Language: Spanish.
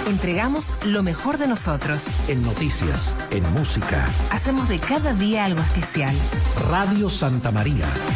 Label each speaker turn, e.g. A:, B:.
A: Entregamos lo mejor de nosotros.
B: En noticias, en música.
A: Hacemos de cada día algo especial.
B: Radio Santa María.